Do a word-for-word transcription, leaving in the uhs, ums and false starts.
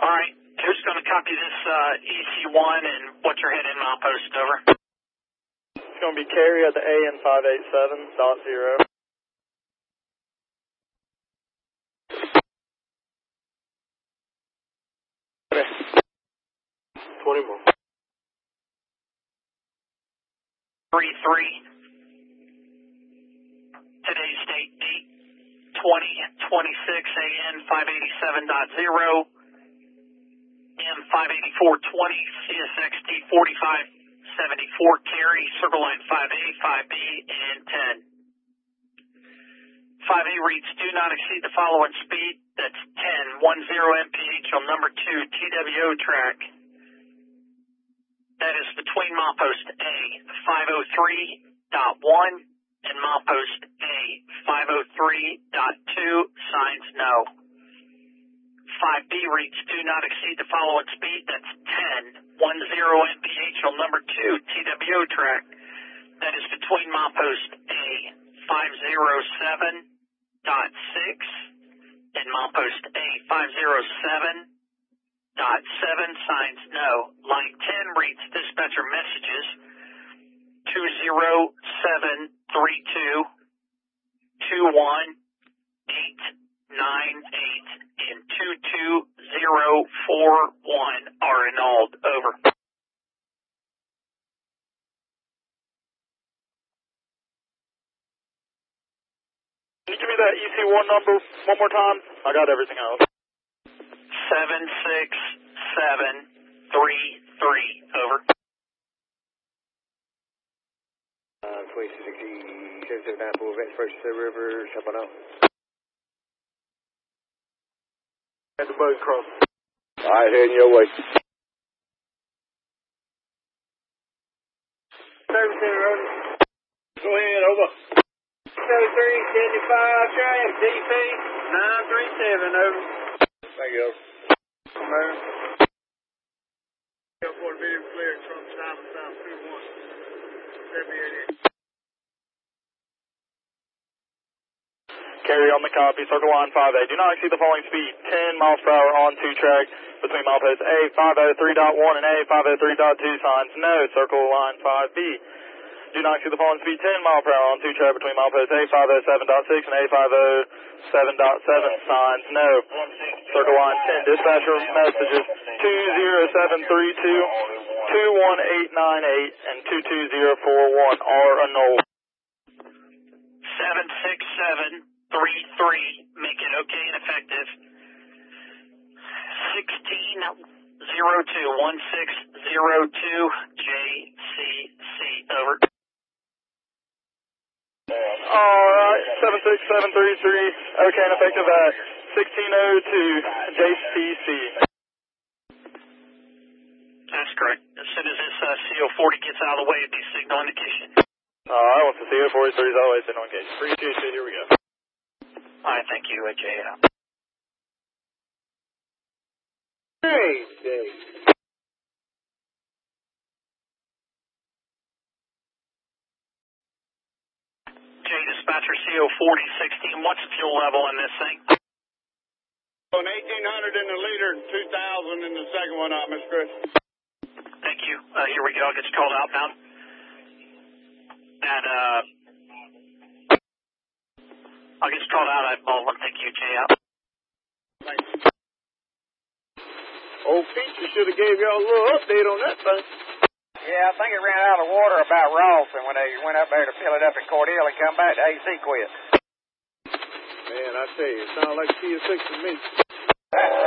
All right. Who's going to copy this uh, E C one and what's your head in milepost? Over. It's going to be Carrie at the A N five eight seven dot zero. twenty more. three three. Today's date, eight twenty twenty-six, A N five eighty-seven dot zero. M five eighty-four twenty, C S X T forty-five seventy-four, carry, circle line five A, five B, and ten. five A reads, do not exceed the following speed, that's ten, ten M P H on number two T W O track. That is between milepost A, five oh three point one, and milepost A, five oh three point two, signs no. five B reads, do not exceed the following speed, that's ten, ten M P H on number two T W O track. That is between milepost A, five oh seven point six, and milepost A, five oh seven point seven, signs no. Line ten reads, dispatcher messages, two zero seven three two, two one eight nine eight and two two zero four one are annulled. Over. Can you give me that E C one number one more time? I got everything else. seven six seven three three. Over. Uh, twenty-six sixty, seven seven nine four, Vets First River, something else. At the boat cross. All right, heading your way. Service center, over. Go ahead, over. thirty-three seventy-five, track, D P nine three seven, over. Thank you, over. Over. Airport video cleared from Simon South two one. seventy-eight. Carry on the copy, circle line five A. Do not exceed the following speed, ten miles per hour on two track between milepost A five oh three point one and A five oh three point two, signs no. Circle line five B. Do not exceed the following speed, ten miles per hour on two track between milepost A five oh seven point six and A five oh seven point seven, signs no. Circle line ten, dispatcher messages two zero seven three two, two one eight nine eight and two two zero four one are annulled. seven six seven three three, make it okay and effective. sixteen oh two, one six oh two, J C C. Over. Alright, seven six seven three three, okay and effective at sixteen oh two, J C C. That's correct. As soon as this uh, C O forty gets out of the way, it'll be signal indication. Alright, once the C O forty-three is always in on case. three two two, here we go. Alright, thank you, J L. Hey, Dave. J dispatcher C O forty sixteen, what's the fuel level in this thing? On eighteen hundred in the leader and two thousand in the second one out, Mister Chris. Thank you. Uh, here we go. It gets called out now. And, uh, I'll get called out at Baldwin. Thank you, J L. Thanks. Old Pete should have gave y'all a little update on that thing. Yeah, I think it ran out of water about Rawson when they went up there to fill it up in Cordell and come back, the A C quit. Man, I tell you, it sounds like T S six to me.